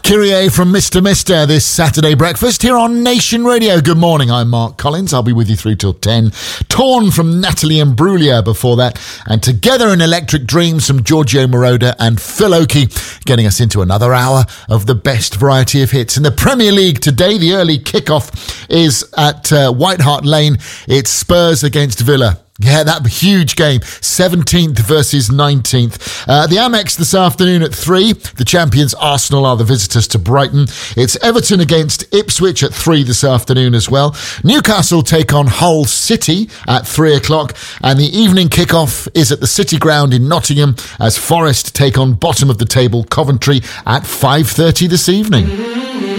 Kyrie from Mr. Mister this Saturday breakfast here on Nation Radio. Good morning, I'm Mark Collins. I'll be with you through till 10. Torn from Natalie Imbruglia before that. And Together in Electric Dreams from Giorgio Moroder and Phil Oakey, getting us into another hour of the best variety of hits. In the Premier League today, the early kickoff is at White Hart Lane. It's Spurs against Villa. Yeah, that huge game, 17th versus 19th. The Amex this afternoon at 3. The champions Arsenal are the visitors to Brighton. It's Everton against Ipswich at 3 this afternoon as well. Newcastle take on Hull City at 3 o'clock. And the evening kickoff is at the City Ground in Nottingham as Forest take on bottom of the table Coventry at 5:30 this evening.